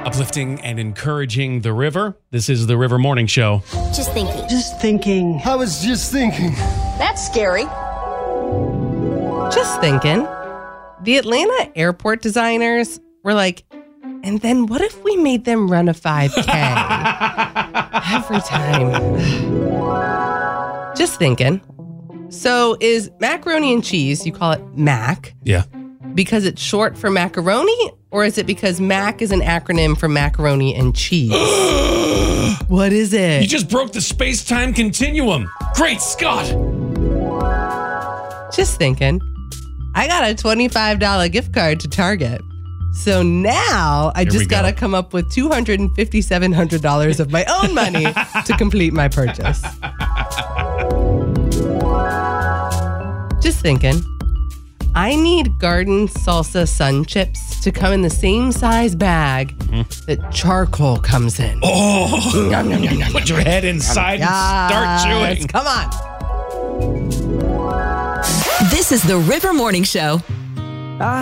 Uplifting and encouraging the river. This is the River Morning Show. Just thinking. Just thinking. I was just thinking. That's scary. Just thinking. The Atlanta airport designers were like, and then what if we made them run a 5K? Every time. Just thinking. So is macaroni and cheese, you call it MAC, Yeah. because it's short for macaroni? Or is it because MAC is an acronym for macaroni and cheese? What is it? You just broke the space-time continuum. Great Scott. Just thinking. I got a $25 gift card to Target. So now I just got to come up with $2,700 of my own money to complete my purchase. Just thinking. I need garden salsa sun chips to come in the same size bag that charcoal comes in. Oh, yum, yum, yum, yum. Put your head inside and start chewing. Come on. This is the River Morning Show.